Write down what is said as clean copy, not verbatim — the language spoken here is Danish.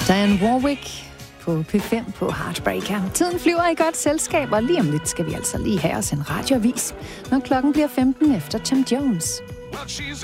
Diane Warwick på P5 på Heartbreaker. Tiden flyver i godt selskab, og lige om lidt skal vi altså lige have os en radioavis, når klokken bliver 15 efter Tom Jones.